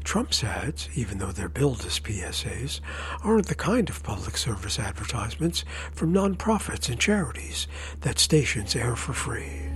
Trump's ads, even though they're billed as PSAs, aren't the kind of public service advertisements from nonprofits and charities that stations air for free.